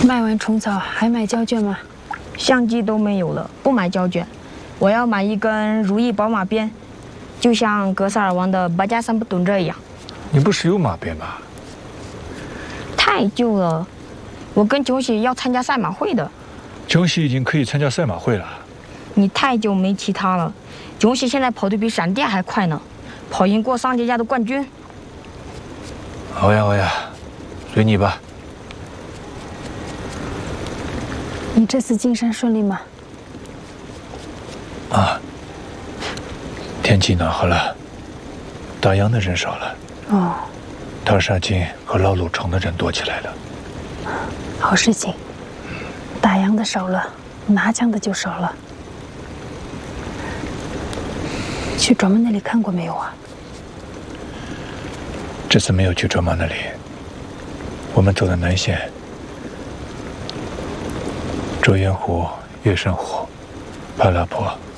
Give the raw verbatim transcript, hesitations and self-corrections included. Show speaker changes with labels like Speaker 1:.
Speaker 1: 卖完虫草还买胶卷吗？
Speaker 2: 相机都没有了，不买胶卷，我要买一根如意宝马鞭，就像格萨尔王的巴加三不蹲这一样。
Speaker 3: 你不是有马鞭吗？
Speaker 2: 太旧了，我跟九喜要参加赛马会的。
Speaker 3: 九喜已经可以参加赛马会了。
Speaker 2: 你太久没骑它了，九喜现在跑得比闪电还快呢，跑赢过桑杰家的冠军。
Speaker 3: 好呀好呀，随你吧。
Speaker 1: 你这次进山顺利吗？
Speaker 3: 啊，天气暖和了，打烊的人少了。
Speaker 1: 哦，
Speaker 3: 踏沙井和捞卤虫的人多起来了。
Speaker 1: 好事情，打烊的少了，拿枪的就少了。去转门那里看过没有啊？
Speaker 3: 这次没有去卓玛那里，我们走的南线，卓源湖、月神湖、帕拉坡。